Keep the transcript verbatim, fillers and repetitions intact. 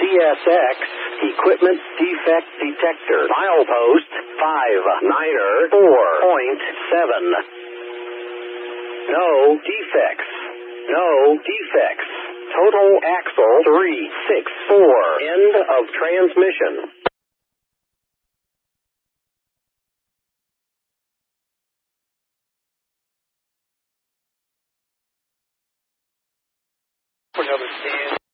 S X equipment defect detector. Milepost five niner four point seven. No defects. No defects. Total axle three six four. End of transmission. For another scan.